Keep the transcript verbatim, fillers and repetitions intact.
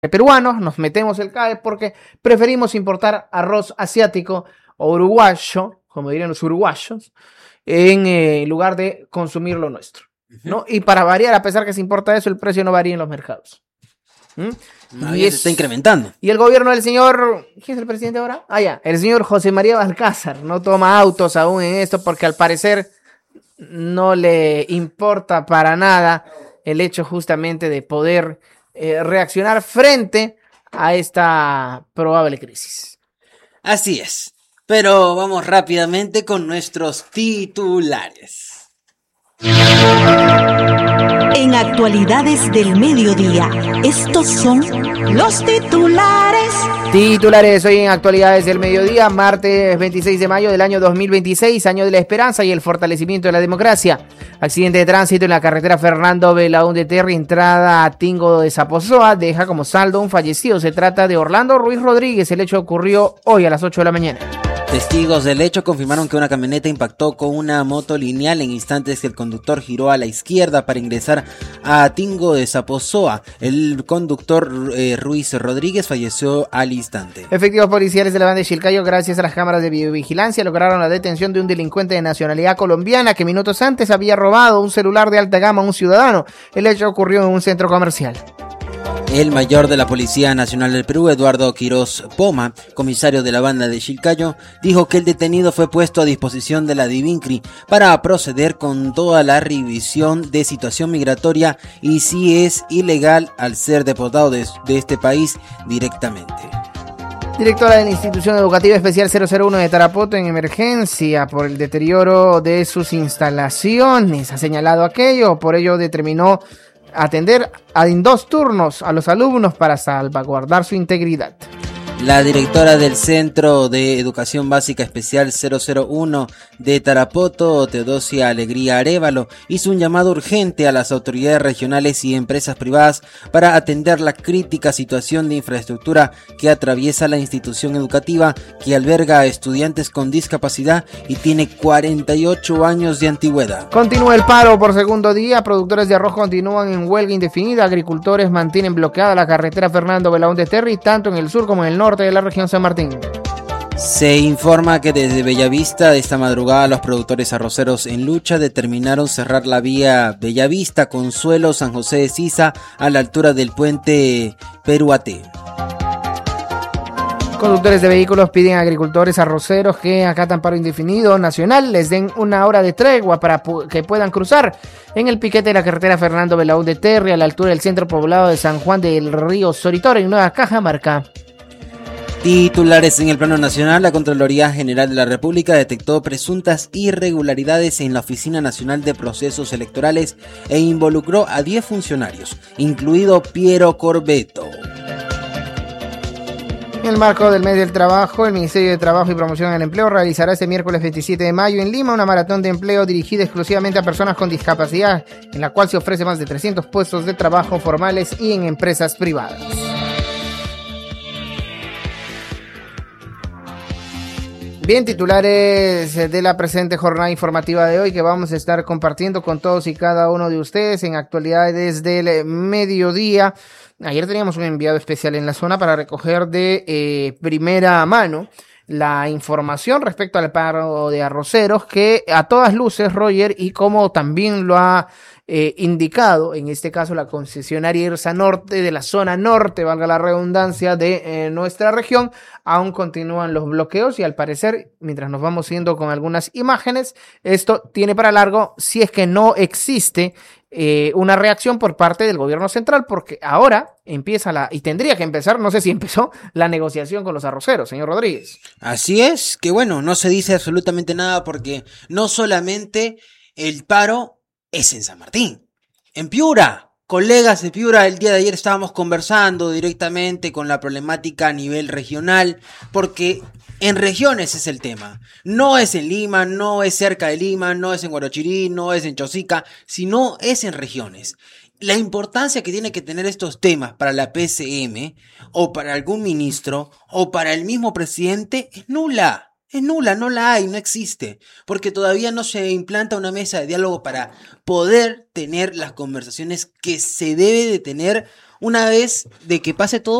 peruanos nos metemos el C A E porque preferimos importar arroz asiático o uruguayo, como dirían los uruguayos, en eh, lugar de consumir lo nuestro, ¿no? Y para variar, a pesar que se importa eso, el precio no varía en los mercados. ¿Mm? Y es, se está incrementando. Y el gobierno del señor, ¿quién es el presidente ahora? Ah, ya, el señor José María Balcázar no toma autos aún en esto porque al parecer no le importa para nada el hecho justamente de poder eh, reaccionar frente a esta probable crisis. Así es, pero vamos rápidamente con nuestros titulares. En actualidades del mediodía, estos son los titulares. Titulares hoy en actualidades del mediodía, martes veintiséis de mayo del año dos mil veintiséis, año de la esperanza y el fortalecimiento de la democracia. Accidente de tránsito en la carretera Fernando Belaúnde Terry, entrada a Tingo de Zaposoa, deja como saldo un fallecido. Se trata de Orlando Ruiz Rodríguez. El hecho ocurrió hoy a las ocho de la mañana. Testigos del hecho confirmaron que una camioneta impactó con una moto lineal en instantes que el conductor giró a la izquierda para ingresar a Tingo de Zaposoa. El conductor eh, Ruiz Rodríguez falleció al instante. Efectivos policiales de la banda de Chilcayo, gracias a las cámaras de videovigilancia, lograron la detención de un delincuente de nacionalidad colombiana que minutos antes había robado un celular de alta gama a un ciudadano. El hecho ocurrió en un centro comercial. El mayor de la Policía Nacional del Perú, Eduardo Quiroz Poma, comisario de la banda de Chilcayo, dijo que el detenido fue puesto a disposición de la Divincri para proceder con toda la revisión de situación migratoria y si es ilegal al ser deportado de, de este país directamente. Directora de la Institución Educativa Especial cero cero uno de Tarapoto en emergencia por el deterioro de sus instalaciones. Ha señalado aquello, por ello determinó atender en dos turnos a los alumnos para salvaguardar su integridad. La directora del Centro de Educación Básica Especial cero cero uno de Tarapoto, Teodosia Alegría Arévalo, hizo un llamado urgente a las autoridades regionales y empresas privadas para atender la crítica situación de infraestructura que atraviesa la institución educativa, que alberga a estudiantes con discapacidad y tiene cuarenta y ocho años de antigüedad. Continúa el paro por segundo día. Productores de arroz continúan en huelga indefinida. Agricultores mantienen bloqueada la carretera Fernando Belaúnde Terry, tanto en el sur como en el norte de la región San Martín. Se informa que desde Bellavista, esta madrugada, los productores arroceros en lucha determinaron cerrar la vía Bellavista, Consuelo, San José de Sisa, a la altura del puente Peruate. Conductores de vehículos piden a agricultores arroceros que acatan paro indefinido nacional les den una hora de tregua para pu- que puedan cruzar en el piquete de la carretera Fernando Belaúnde Terry a la altura del centro poblado de San Juan del Río Soritor en Nueva Cajamarca. Titulares en el plano nacional, la Contraloría General de la República detectó presuntas irregularidades en la Oficina Nacional de Procesos Electorales e involucró a diez funcionarios, incluido Piero Corbeto. En el marco del mes del trabajo, el Ministerio de Trabajo y Promoción del Empleo realizará este miércoles veintisiete de mayo en Lima una maratón de empleo dirigida exclusivamente a personas con discapacidad, en la cual se ofrece más de trescientos puestos de trabajo formales y en empresas privadas. Bien, titulares de la presente jornada informativa de hoy que vamos a estar compartiendo con todos y cada uno de ustedes en actualidades del mediodía. Ayer teníamos un enviado especial en la zona para recoger de eh, primera mano la información respecto al paro de arroceros que a todas luces, Roger, y como también lo ha eh, indicado, en este caso la concesionaria IRSA Norte de la zona norte, valga la redundancia, de eh, nuestra región, aún continúan los bloqueos y al parecer, mientras nos vamos yendo con algunas imágenes, esto tiene para largo si es que no existe eh, una reacción por parte del gobierno central, porque ahora empieza la, y tendría que empezar, no sé si empezó, la negociación con los arroceros, señor Rodríguez. Así es, que bueno, no se dice absolutamente nada porque no solamente el paro es en San Martín, en Piura. Colegas de Piura, el día de ayer estábamos conversando directamente con la problemática a nivel regional, porque en regiones es el tema. No es en Lima, no es cerca de Lima, no es en Guarochirí, no es en Chosica, sino es en regiones. La importancia que tiene que tener estos temas para la P C M, o para algún ministro, o para el mismo presidente, es nula. Es nula, no la hay, no existe, porque todavía no se implanta una mesa de diálogo para poder tener las conversaciones que se debe de tener una vez de que pase todo